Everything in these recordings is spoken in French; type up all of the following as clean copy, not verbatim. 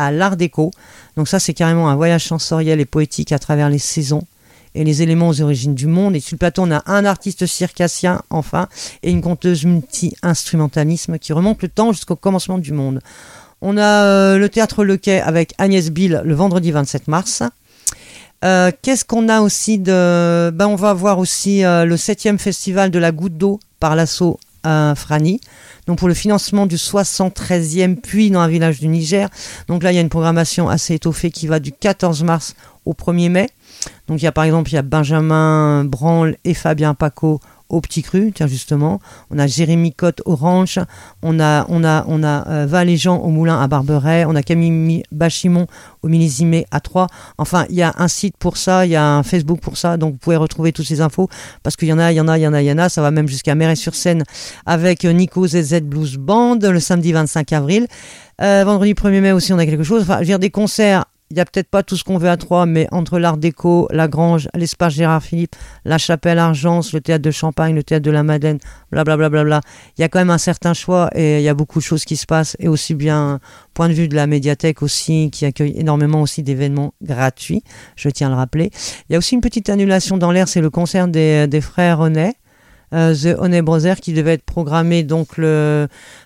à l'Art déco. Donc ça, c'est carrément un voyage sensoriel et poétique à travers les saisons et les éléments aux origines du monde. Et sur le plateau, on a un artiste circassien, enfin, et une conteuse multi-instrumentalisme qui remonte le temps jusqu'au commencement du monde. On a le théâtre Le Quai avec Agnès Bill le vendredi 27 mars. Qu'est-ce qu'on a aussi de... on va avoir aussi le 7e festival de la goutte d'eau par l'asso Frani, donc pour le financement du 73e puits dans un village du Niger. Donc là, il y a une programmation assez étoffée qui va du 14 mars au 1er mai. Donc il y a Benjamin Branle et Fabien Paco au Petit Cru, tiens justement. On a Jérémy Cotte au Ranch, on a Val et Jean au Moulin à Barberet, on a Camille Bachimon au Millésimé à Troyes. Enfin, il y a un site pour ça, il y a un Facebook pour ça, donc vous pouvez retrouver toutes ces infos, parce qu'il y en a, ça va même jusqu'à Méret-sur-Seine avec Nico ZZ Blues Band le samedi 25 avril. Vendredi 1er mai aussi, on a quelque chose. Enfin, je veux dire, des concerts. Il n'y a peut-être pas tout ce qu'on veut à Troyes, mais entre l'Art déco, la Grange, l'espace Gérard Philippe, la Chapelle Argence, le théâtre de Champagne, le théâtre de la Madeleine, blablabla, il y a quand même un certain choix et il y a beaucoup de choses qui se passent. Et aussi bien, point de vue de la médiathèque aussi, qui accueille énormément aussi d'événements gratuits, je tiens à le rappeler. Il y a aussi une petite annulation dans l'air, c'est le concert des frères Honnet. The Honey Brothers qui devait être programmé donc le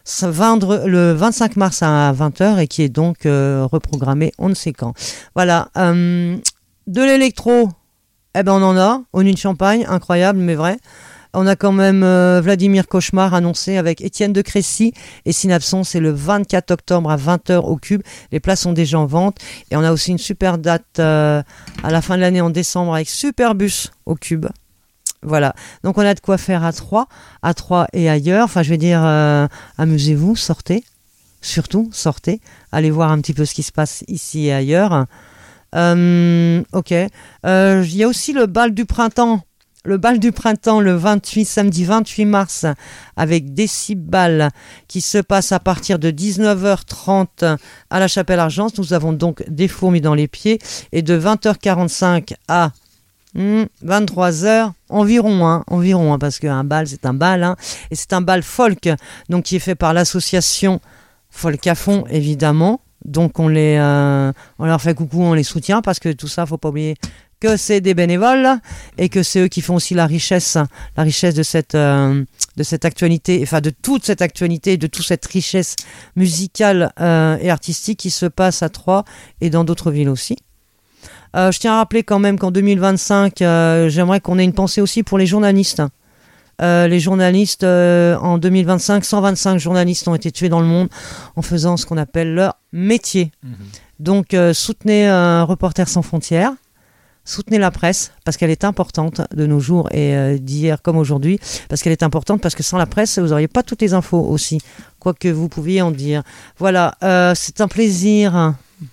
25 mars à 20h et qui est donc reprogrammé on ne sait quand. Voilà, de l'électro, on en a, au Nuit de Champagne, incroyable mais vrai. On a quand même Vladimir Cauchemar annoncé avec Étienne de Crécy et Synapson, c'est le 24 octobre à 20h au Cube. Les places sont déjà en vente et on a aussi une super date à la fin de l'année en décembre avec Superbus au Cube. Voilà, donc on a de quoi faire à Troyes et ailleurs. Enfin, je vais dire, amusez-vous, sortez, surtout sortez, allez voir un petit peu ce qui se passe ici et ailleurs. Ok, il y a aussi le bal du printemps. Le bal du printemps, samedi 28 mars, avec Décibal, qui se passe à partir de 19h30 à la Chapelle Argence. Nous avons donc des fourmis dans les pieds, et de 20h45 à 23h environ, parce qu'un bal c'est un bal, et c'est un bal folk, donc qui est fait par l'association Folk à fond évidemment, donc on leur fait coucou, on les soutient, parce que tout ça, faut pas oublier que c'est des bénévoles et que c'est eux qui font aussi la richesse de cette actualité, enfin de toute cette actualité, de toute cette richesse musicale et artistique qui se passe à Troyes et dans d'autres villes aussi. Je tiens à rappeler quand même qu'en 2025, j'aimerais qu'on ait une pensée aussi pour les journalistes. Les journalistes, en 2025, 125 journalistes ont été tués dans le monde en faisant ce qu'on appelle leur métier. Donc, soutenez Reporters sans frontières, soutenez la presse, parce qu'elle est importante de nos jours et d'hier comme aujourd'hui, parce qu'elle est importante, parce que sans la presse, vous n'auriez pas toutes les infos aussi, quoi que vous pouviez en dire. Voilà, c'est un plaisir...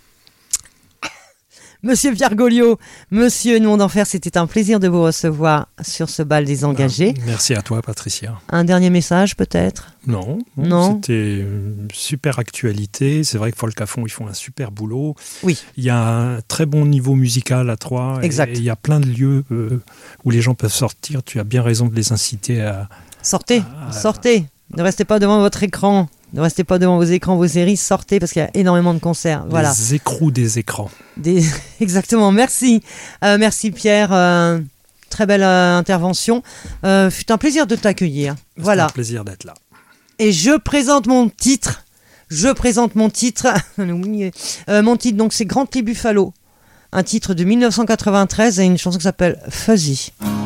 Monsieur Pierre Goliot, Monsieur Monde d'Enfer, c'était un plaisir de vous recevoir sur ce bal des engagés. Merci à toi, Patricia. Un dernier message, peut-être ? Non. C'était une super actualité. C'est vrai que Folk à fond, ils font un super boulot. Oui. Il y a un très bon niveau musical à Troyes. Exact. Et il y a plein de lieux où les gens peuvent sortir. Tu as bien raison de les inciter à... Sortez. Ne restez pas devant votre écran. Ne restez pas devant vos écrans, vos séries, sortez parce qu'il y a énormément de concerts. Voilà. Les écrous des écrans. Exactement, merci. Merci Pierre, très belle intervention. Fut un plaisir de t'accueillir. Voilà. C'est un plaisir d'être là. Et je présente mon titre. Mon titre, donc c'est Grand Clé Buffalo. Un titre de 1993 et une chanson qui s'appelle Fuzzy.